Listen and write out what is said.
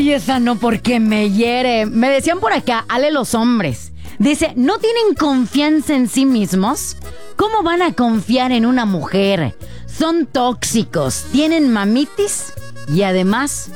Y esa no, porque me hiere. Me decían por acá, Ale, los hombres. Dice, ¿no tienen confianza en sí mismos? ¿Cómo van a confiar en una mujer? Son tóxicos, tienen mamitis y además